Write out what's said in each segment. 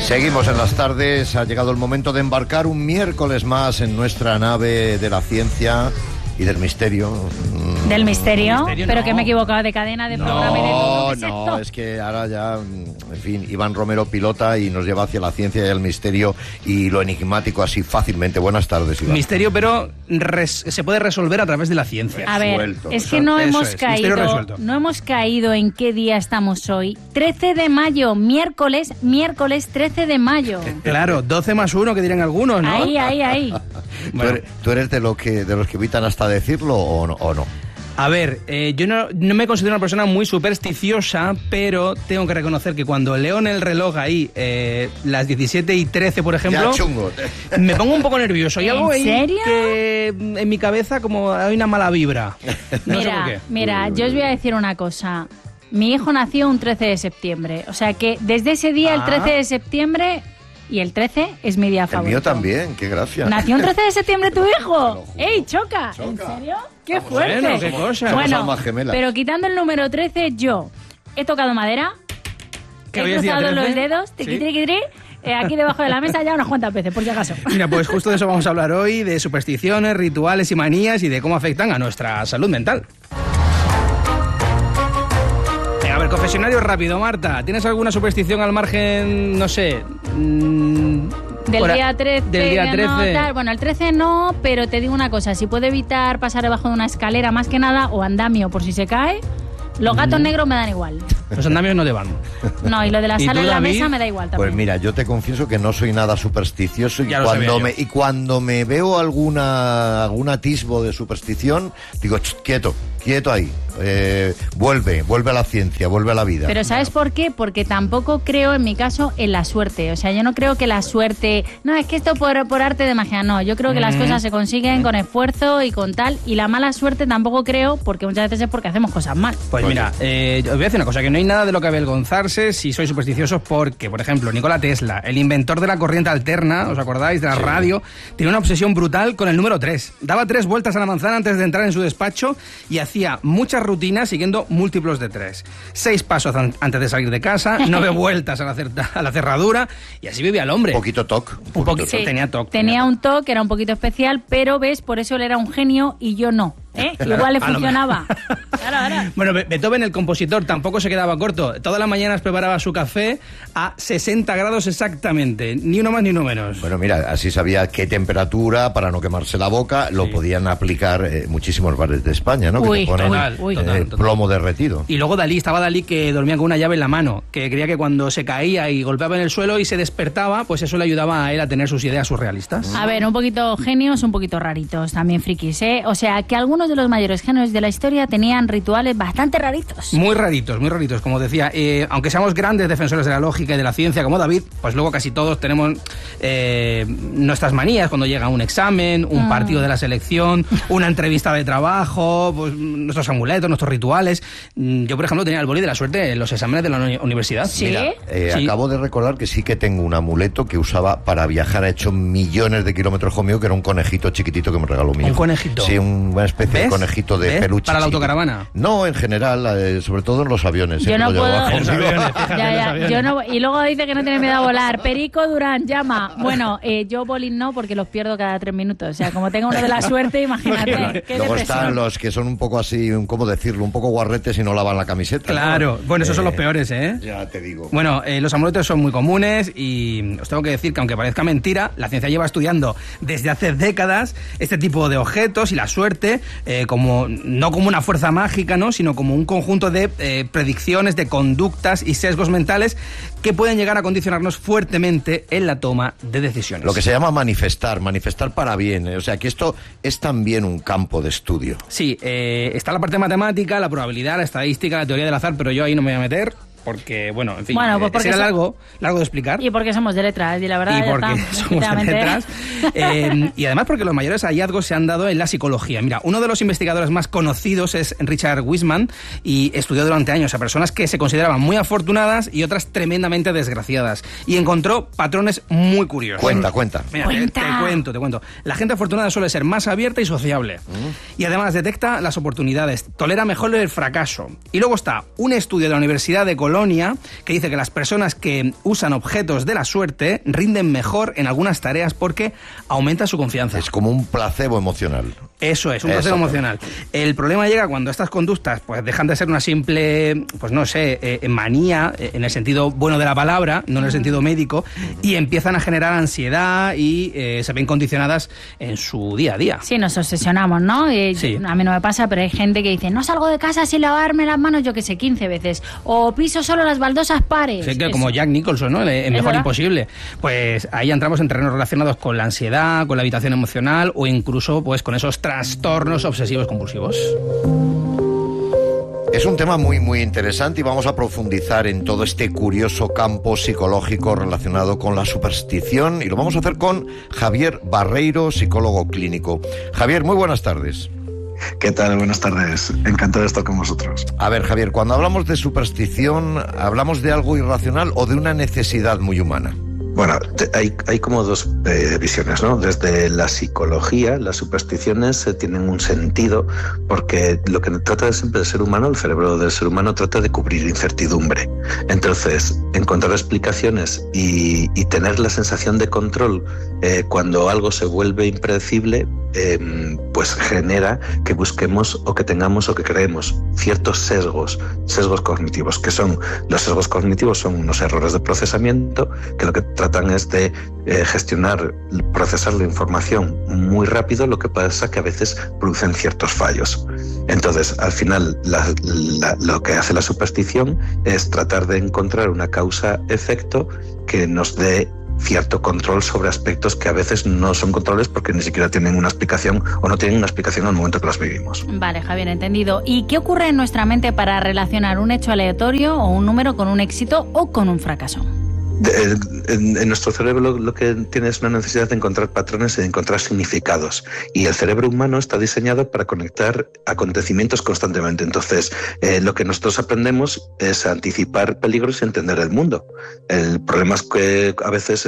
Seguimos en las tardes, ha llegado el momento de embarcar un miércoles más en nuestra nave de la ciencia y del misterio. ¿Del misterio? Pero no. que me he equivocado de cadena, de programa y de todo. No, es que ahora ya, en fin, Iván Romero pilota y nos lleva hacia la ciencia y el misterio y lo enigmático así fácilmente. Buenas tardes, Iván. Misterio, pero se puede resolver a través de la ciencia. A ver, Resuelto. es que no hemos Misterio caído en qué día estamos hoy. 13 de mayo, miércoles 13 de mayo. Claro, 12 más 1 que dirán algunos, ¿no? Ahí. Bueno. ¿Tú eres de los que evitan hasta decirlo o no? A ver, yo no me considero una persona muy supersticiosa, pero tengo que reconocer que cuando leo en el reloj ahí las 17:13, por ejemplo, Ya chungo. me pongo un poco nervioso. Y algo ¿En ahí serio? que en mi cabeza como hay una mala vibra. No sé por qué. Mira, yo os voy a decir una cosa. Mi hijo nació un 13 de septiembre. O sea que desde ese día, el 13 de septiembre... Y el 13 es mi día favorito. El mío también, qué gracia. ¿Nació un 13 de septiembre tu hijo? juro. ¡Ey, choca! ¿En serio? ¡Qué fuerte! Bueno, qué cosa. Somos Bueno, almas gemelas. pero quitando el número 13, yo he tocado madera, ¿Que he hoy es día cruzado 13? los dedos, Sí. tiqui, aquí debajo de la mesa ya unas cuantas veces, por si acaso. Mira, pues justo de eso vamos a hablar hoy, de supersticiones, rituales y manías y de cómo afectan a nuestra salud mental. A ver, confesionario rápido, Marta. ¿Tienes alguna superstición al margen, no sé? Del día 13. Del día 13. No, tal. Bueno, el 13 no, pero te digo una cosa, si puedo evitar pasar debajo de una escalera más que nada, o andamio por si se cae, los gatos negros me dan igual. Los andamios no te van. No, y lo de la ¿Y sal tú, en la David? mesa me da igual también. Pues mira, yo te confieso que no soy nada supersticioso Ya lo sabía yo. y cuando me veo algún atisbo de superstición, digo, quieto ahí, vuelve a la ciencia, vuelve a la vida. Pero ¿sabes por qué? Porque tampoco creo, en mi caso, en la suerte. O sea, yo no creo que la suerte... No, es que esto por arte de magia, no. Yo creo que las cosas se consiguen con esfuerzo y con tal. Y la mala suerte tampoco creo, porque muchas veces es porque hacemos cosas mal. Pues mira, os voy a decir una cosa, que no hay nada de lo que avergonzarse si sois supersticiosos porque, por ejemplo, Nikola Tesla, el inventor de la corriente alterna, ¿os acordáis? De la radio, tiene una obsesión brutal con el número 3. Daba 3 vueltas a la manzana antes de entrar en su despacho y hacía muchas rutinas siguiendo múltiplos de 3. 6 pasos antes de salir de casa, 9 vueltas a la cerradura y así vivía el hombre. Un poquito toc. Sí, tenía toc. Tenía un toque, era un poquito especial, pero ves, por eso él era un genio y yo no. Igual le funcionaba. Claro. Bueno, Beethoven, el compositor, tampoco se quedaba corto. Todas las mañanas preparaba su café a 60 grados exactamente, ni uno más ni uno menos. Bueno, mira, así sabía qué temperatura para no quemarse la boca, lo podían aplicar muchísimos bares de España, ¿no? Uy, que te ponen total. plomo derretido. Y luego estaba Dalí que dormía con una llave en la mano, que creía que cuando se caía y golpeaba en el suelo y se despertaba, pues eso le ayudaba a él a tener sus ideas surrealistas. A ver, un poquito genios, un poquito raritos, también frikis, ¿eh? O sea, que algunos de los mayores genios de la historia tenían rituales bastante raritos. Muy raritos, como decía. Aunque seamos grandes defensores de la lógica y de la ciencia como David, pues luego casi todos tenemos nuestras manías cuando llega un examen, un partido de la selección, una entrevista de trabajo, pues nuestros amuletos, nuestros rituales. Yo, por ejemplo, tenía el boli de la suerte en los exámenes de la universidad. ¿Sí? Mira, Sí. acabo de recordar que sí que tengo un amuleto que usaba para viajar, ha hecho millones de kilómetros conmigo, que era un conejito chiquitito que me regaló mi hijo. ¿Un conejito? Sí, una especie de ¿Ves? conejito de ¿Ves? peluche. ¿Para la chiquitito. autocaravana? No, en general, sobre todo en los aviones. Yo siempre no lo llevaba puedo... conmigo. Yo no, y luego dice que no tiene miedo a volar. Perico Durán, llama. Bueno, yo bolín no, porque los pierdo cada 3 minutos. O sea, como tengo uno de la suerte, imagínate. Qué Luego depresión. están los que son un poco así, ¿cómo decirlo? Un poco guarretes y no lavan la camiseta. Claro. ¿no? Bueno, esos son los peores, ¿eh? Ya te digo. Bueno, los amuletos son muy comunes y os tengo que decir que aunque parezca mentira, la ciencia lleva estudiando desde hace décadas este tipo de objetos y la suerte no como una fuerza mágica, ¿no? Sino como un conjunto de predicciones, de conductas y sesgos mentales que pueden llegar a condicionarnos fuertemente en la toma de decisiones. Lo que se llama manifestar para bien. O sea, que esto es también un campo de estudio. Sí, está la parte matemática, la probabilidad, la estadística, la teoría del azar, pero yo ahí no me voy a meter. Porque, bueno, en fin, Bueno, pues porque será largo de explicar. Y porque somos de letras, y la verdad Y ya porque está, somos de sinceramente. letras. Y además porque los mayores hallazgos se han dado en la psicología. Mira, uno de los investigadores más conocidos es Richard Wiseman y estudió durante años a personas que se consideraban muy afortunadas y otras tremendamente desgraciadas. Y encontró patrones muy curiosos. Cuenta. Mira, Cuenta. te cuento. La gente afortunada suele ser más abierta y sociable. Y además detecta las oportunidades, tolera mejor el fracaso. Y luego está un estudio de la Universidad de Colombia Polonia, que dice que las personas que usan objetos de la suerte rinden mejor en algunas tareas porque aumenta su confianza. Es como un placebo emocional. Eso es, un placebo emocional. El problema llega cuando estas conductas pues dejan de ser una simple, pues no sé, manía, en el sentido bueno de la palabra, no en el sentido médico, y empiezan a generar ansiedad y se ven condicionadas en su día a día. Sí, nos obsesionamos, ¿no? Sí. A mí no me pasa, pero hay gente que dice, no salgo de casa sin lavarme las manos, yo que sé, 15 veces, o piso solo las baldosas pares. Sí, que como Jack Nicholson, ¿no? En Mejor Imposible. Pues ahí entramos en terrenos relacionados con la ansiedad, con la habitación emocional o incluso pues con esos trastornos obsesivos compulsivos. Es un tema muy, muy interesante y vamos a profundizar en todo este curioso campo psicológico relacionado con la superstición y lo vamos a hacer con Javier Barreiro, psicólogo clínico. Javier, muy buenas tardes. ¿Qué tal? Buenas tardes. Encantado de estar con vosotros. A ver, Javier, cuando hablamos de superstición, ¿hablamos de algo irracional o de una necesidad muy humana? Bueno, hay como dos visiones, ¿no? Desde la psicología, las supersticiones tienen un sentido porque lo que trata siempre del ser humano, el cerebro del ser humano trata de cubrir incertidumbre. Entonces, encontrar explicaciones y tener la sensación de control cuando algo se vuelve impredecible, pues genera que busquemos o que tengamos o que creemos ciertos sesgos cognitivos, que son, los sesgos cognitivos son unos errores de procesamiento que lo que tratan es de gestionar, procesar la información muy rápido, lo que pasa que a veces producen ciertos fallos. Entonces, al final, lo que hace la superstición es tratar de encontrar una causa-efecto que nos dé cierto control sobre aspectos que a veces no son controles porque ni siquiera tienen una explicación o no tienen una explicación al momento que las vivimos. Vale, Javier, entendido. ¿Y qué ocurre en nuestra mente para relacionar un hecho aleatorio o un número con un éxito o con un fracaso? En nuestro cerebro lo que tiene es una necesidad de encontrar patrones y de encontrar significados. Y el cerebro humano está diseñado para conectar acontecimientos constantemente. Entonces, lo que nosotros aprendemos es anticipar peligros y entender el mundo. El problema es que a veces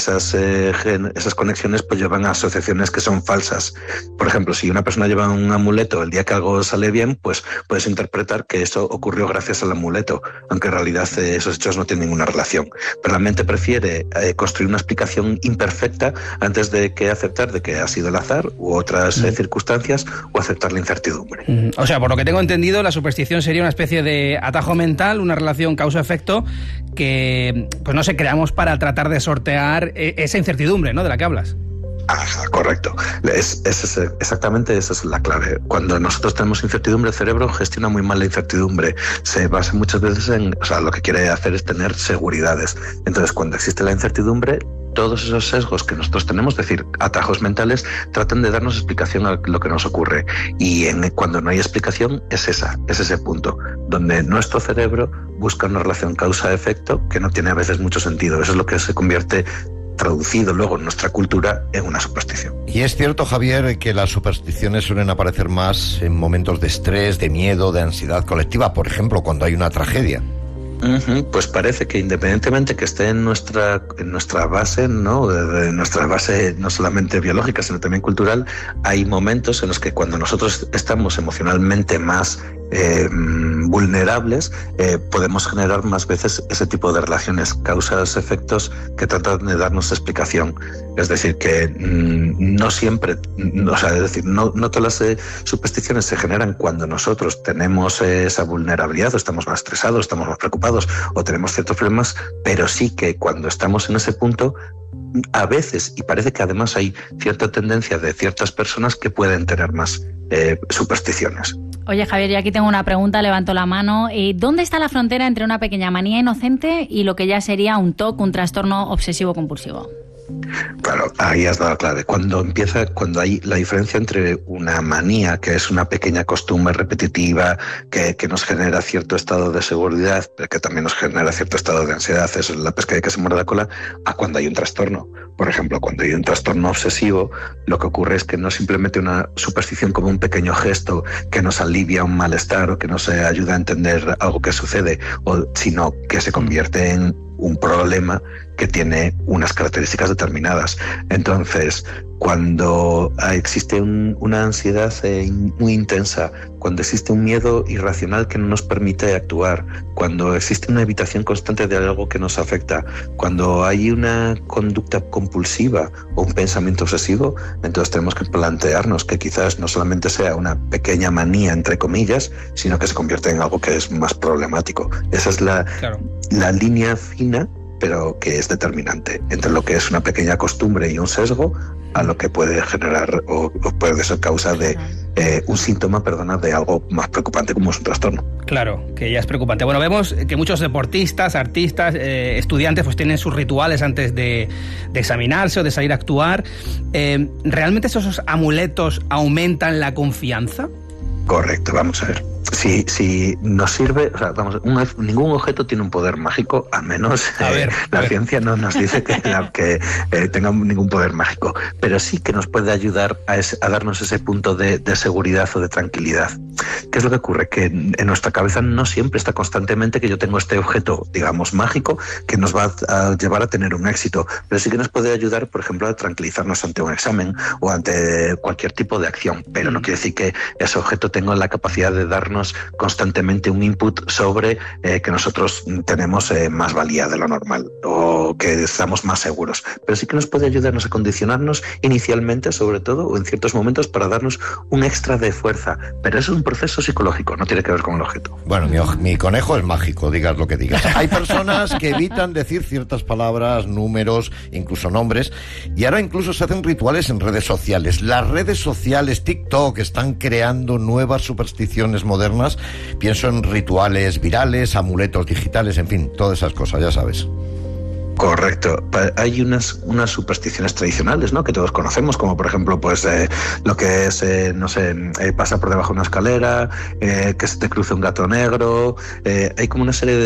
esas conexiones pues llevan a asociaciones que son falsas. Por ejemplo, si una persona lleva un amuleto el día que algo sale bien, pues puedes interpretar que eso ocurrió gracias al amuleto, aunque en realidad esos hechos no tienen ninguna relación. Pero la mente prefiere construir una explicación imperfecta antes de que aceptar de que ha sido el azar u otras circunstancias o aceptar la incertidumbre. O sea, por lo que tengo entendido, la superstición sería una especie de atajo mental, una relación causa-efecto que, pues no sé, creamos para tratar de sortear esa incertidumbre, ¿no?, de la que hablas. Correcto. Exactamente esa es la clave. Cuando nosotros tenemos incertidumbre, el cerebro gestiona muy mal la incertidumbre. Se basa muchas veces en, lo que quiere hacer es tener seguridades. Entonces, cuando existe la incertidumbre, todos esos sesgos que nosotros tenemos, es decir, atajos mentales, tratan de darnos explicación a lo que nos ocurre. Y cuando no hay explicación, es ese punto, donde nuestro cerebro busca una relación causa-efecto que no tiene a veces mucho sentido. Eso es lo que se convierte traducido luego en nuestra cultura en una superstición. Y es cierto, Javier, que las supersticiones suelen aparecer más en momentos de estrés, de miedo, de ansiedad colectiva, por ejemplo, cuando hay una tragedia. Pues parece que independientemente que esté en nuestra base, ¿no? De nuestra base no solamente biológica, sino también cultural, hay momentos en los que cuando nosotros estamos emocionalmente más vulnerables, podemos generar más veces ese tipo de relaciones, causas, efectos que tratan de darnos explicación. Es decir, que no siempre, no todas las supersticiones se generan cuando nosotros tenemos esa vulnerabilidad, o estamos más estresados, estamos más preocupados o tenemos ciertos problemas, pero sí que cuando estamos en ese punto, a veces, y parece que además hay cierta tendencia de ciertas personas que pueden tener más supersticiones. Oye, Javier, yo aquí tengo una pregunta, levanto la mano. ¿Dónde está la frontera entre una pequeña manía inocente y lo que ya sería un TOC, un trastorno obsesivo-compulsivo? Claro, ahí has dado la clave. Cuando hay la diferencia entre una manía, que es una pequeña costumbre repetitiva, que nos genera cierto estado de seguridad, pero que también nos genera cierto estado de ansiedad, eso es la pescadilla que se muerde la cola, a cuando hay un trastorno. Por ejemplo, cuando hay un trastorno obsesivo, lo que ocurre es que no simplemente una superstición como un pequeño gesto que nos alivia un malestar o que nos ayuda a entender algo que sucede, sino que se convierte en un problema que tiene unas características determinadas. Entonces, cuando existe una ansiedad muy intensa, cuando existe un miedo irracional que no nos permite actuar, cuando existe una evitación constante de algo que nos afecta, cuando hay una conducta compulsiva o un pensamiento obsesivo, entonces tenemos que plantearnos que quizás no solamente sea una pequeña manía, entre comillas, sino que se convierte en algo que es más problemático. Esa es la línea fina, pero que es determinante entre lo que es una pequeña costumbre y un sesgo a lo que puede generar o puede ser causa de un síntoma, de algo más preocupante como es un trastorno. Claro, que ya es preocupante. Bueno, vemos que muchos deportistas, artistas, estudiantes pues tienen sus rituales antes de examinarse o de salir a actuar. ¿Realmente esos amuletos aumentan la confianza? Correcto, vamos a ver. Si nos sirve, o sea, ningún objeto tiene un poder mágico, al menos la ciencia no nos dice que tenga ningún poder mágico, pero sí que nos puede ayudar a darnos ese punto de seguridad o de tranquilidad. ¿Qué es lo que ocurre? Que en nuestra cabeza no siempre está constantemente que yo tengo este objeto, digamos, mágico, que nos va a llevar a tener un éxito, pero sí que nos puede ayudar, por ejemplo, a tranquilizarnos ante un examen o ante cualquier tipo de acción, pero no quiere decir que ese objeto tenga la capacidad de darnos constantemente un input sobre que nosotros tenemos más valía de lo normal o que estamos más seguros, pero sí que nos puede ayudarnos a condicionarnos inicialmente, sobre todo, o en ciertos momentos, para darnos un extra de fuerza, pero eso es un proceso psicológico, no tiene que ver con el objeto. Bueno, mi conejo es mágico, digas lo que digas. Hay personas que evitan decir ciertas palabras, números, incluso nombres, y ahora incluso se hacen rituales en redes sociales. Las redes sociales, TikTok, están creando nuevas supersticiones modernas. Pienso en rituales virales, amuletos digitales, en fin, todas esas cosas, ya sabes. Correcto. Hay unas supersticiones tradicionales, ¿no?, que todos conocemos, como por ejemplo, pues lo que es, pasar por debajo de una escalera, que se te cruce un gato negro. Hay como una serie